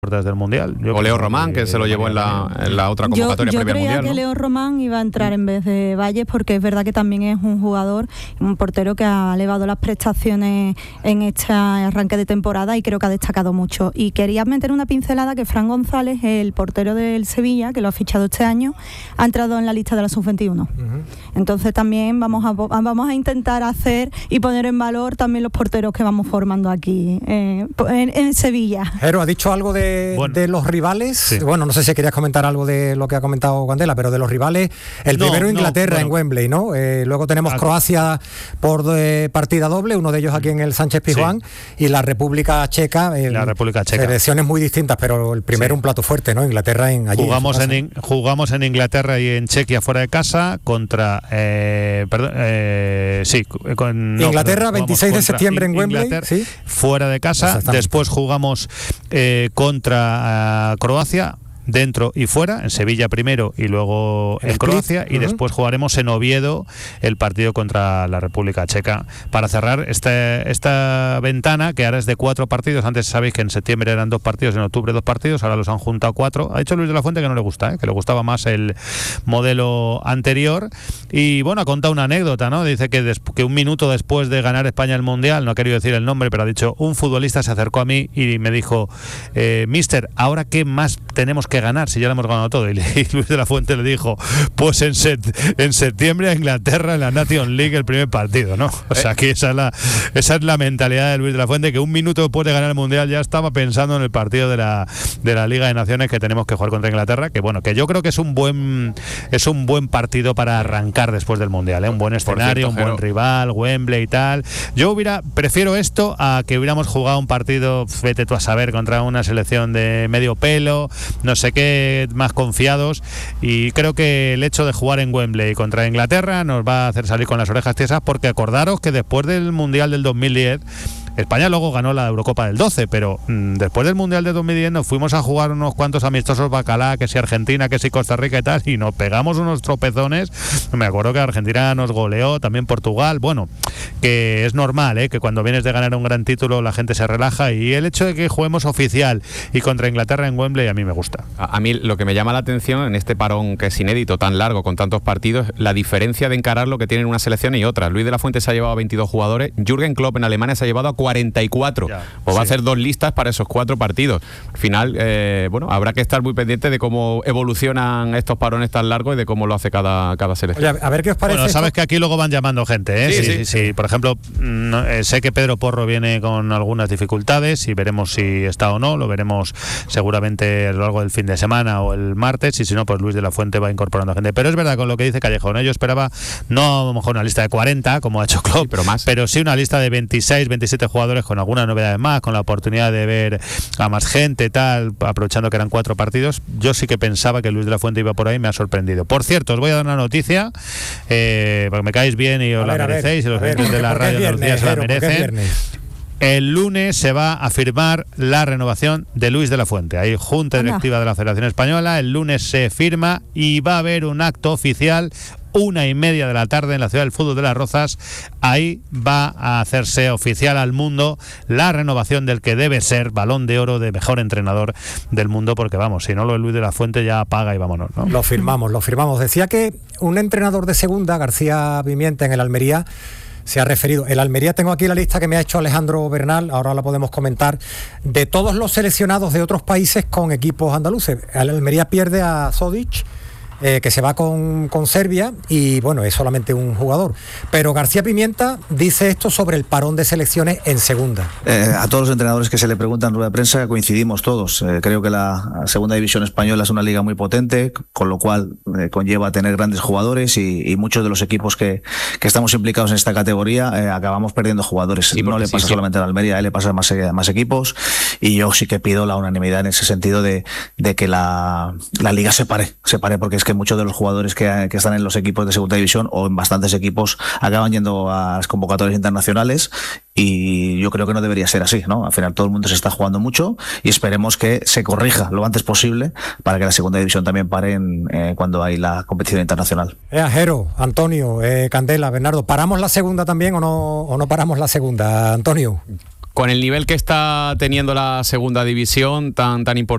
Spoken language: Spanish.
del Mundial. O Leo Román, que se lo llevó en la otra convocatoria previa al Mundial. Yo creía que Leo Román iba a entrar en vez de Valles, porque es verdad que también es un jugador, un portero que ha elevado las prestaciones en este arranque de temporada y creo que ha destacado mucho. Y quería meter una pincelada que Fran González, el portero del Sevilla, que lo ha fichado este año, ha entrado en la lista de la sub-21. Entonces también vamos a intentar hacer y poner en valor también los porteros que vamos formando aquí en Sevilla. Jero, ¿ha dicho algo de los rivales? Sí. Bueno, no sé si querías comentar algo de lo que ha comentado Candela, pero de los rivales, primero Inglaterra en Wembley, ¿no? Luego tenemos Croacia por partida doble, uno de ellos aquí en el Sánchez Pizjuán, y la República Checa. Selecciones muy distintas, pero el primero un plato fuerte, ¿no? Inglaterra allí. Jugamos en Inglaterra y en Chequia fuera de casa contra Inglaterra, 26 de septiembre en Wembley, fuera de casa. Después jugamos contra Croacia, dentro y fuera, en Sevilla primero y luego en Croacia, y después jugaremos en Oviedo el partido contra la República Checa para cerrar esta ventana, que ahora es de 4 partidos. Antes sabéis que en septiembre eran 2 partidos, en octubre 2 partidos, ahora los han juntado 4. Ha dicho Luis de la Fuente que no le gusta, que le gustaba más el modelo anterior, y bueno, ha contado una anécdota, ¿no? Dice que un minuto después de ganar España el Mundial, no ha querido decir el nombre, pero ha dicho, un futbolista se acercó a mí y me dijo, mister, ¿ahora qué más tenemos que ganar si ya lo hemos ganado todo? Y Luis de la Fuente le dijo, pues en septiembre a Inglaterra en la Nation League el primer partido, ¿no? O sea, que esa es la mentalidad de Luis de la Fuente, que un minuto después de ganar el Mundial ya estaba pensando en el partido de la Liga de Naciones que tenemos que jugar contra Inglaterra, que bueno, que yo creo que es un buen partido para arrancar después del Mundial, un buen escenario, un buen rival, Wembley y tal. Yo prefiero esto a que hubiéramos jugado un partido, vete tú a saber, contra una selección de medio pelo, no sé qué, más confiados, y creo que el hecho de jugar en Wembley contra Inglaterra nos va a hacer salir con las orejas tiesas, porque acordaros que después del Mundial del 2010 España luego ganó la Eurocopa del 12, pero después del Mundial de 2010 nos fuimos a jugar unos cuantos amistosos bacalá, que si Argentina, que si Costa Rica y tal, y nos pegamos unos tropezones. Me acuerdo que Argentina nos goleó, también Portugal. Bueno, que es normal, que cuando vienes de ganar un gran título la gente se relaja, y el hecho de que juguemos oficial y contra Inglaterra en Wembley a mí me gusta. A mí lo que me llama la atención en este parón, que es inédito, tan largo, con tantos partidos, la diferencia de encarar lo que tienen una selección y otra. Luis de la Fuente se ha llevado a 22 jugadores, Jürgen Klopp en Alemania se ha llevado a 44. Va a hacer 2 listas para esos 4 partidos. Al final, habrá que estar muy pendiente de cómo evolucionan estos parones tan largos y de cómo lo hace cada selección. Oye, a ver qué os parece. Bueno, sabes que aquí luego van llamando gente, Sí. Por ejemplo, sé que Pedro Porro viene con algunas dificultades y veremos si está o no. Lo veremos seguramente a lo largo del fin de semana o el martes, y si no, pues Luis de la Fuente va incorporando gente. Pero es verdad con lo que dice Callejón, yo esperaba no a lo mejor una lista de 40 como ha hecho Klopp, pero sí una lista de 26, 27 jugadores con algunas novedades más, con la oportunidad de ver a más gente, tal, aprovechando que eran 4 partidos. Yo sí que pensaba que Luis de la Fuente iba por ahí, me ha sorprendido. Por cierto, os voy a dar una noticia, porque me caéis bien y os la merecéis, y los oyentes de la radio Andalucía se la merecen. El lunes se va a firmar la renovación de Luis de la Fuente. Hay junta directiva de la Federación Española, el lunes se firma y va a haber un acto oficial 1:30 de la tarde en la Ciudad del Fútbol de Las Rozas. Ahí va a hacerse oficial al mundo la renovación del que debe ser Balón de Oro de mejor entrenador del mundo, porque vamos, si no lo de Luis de la Fuente ya apaga y vámonos, ¿no? Lo firmamos. Decía que un entrenador de segunda, García Pimienta, en el Almería, se ha referido. El Almería, tengo aquí la lista que me ha hecho Alejandro Bernal, ahora la podemos comentar, de todos los seleccionados de otros países con equipos andaluces. El Almería pierde a Zodic, que se va con Serbia, y bueno, es solamente un jugador. Pero García Pimienta dice esto sobre el parón de selecciones en segunda. A todos los entrenadores que se le preguntan en rueda de prensa coincidimos todos. Creo que la segunda división española es una liga muy potente, con lo cual conlleva tener grandes jugadores, y muchos de los equipos que estamos implicados en esta categoría acabamos perdiendo juadores. No le pasa solamente al Almería, a él le pasa a más equipos, y yo sí que pido la unanimidad en ese sentido de que la liga se pare, porque es que muchos de los jugadores que están en los equipos de segunda división o en bastantes equipos acaban yendo a las convocatorias internacionales, y yo creo que no debería ser así, ¿no? Al final todo el mundo se está jugando mucho, y esperemos que se corrija lo antes posible para que la segunda división también pare cuando hay la competición internacional. Jero, Antonio, Candela, Bernardo, ¿paramos la segunda también o no paramos la segunda, Antonio? Con el nivel que está teniendo la segunda división tan importante,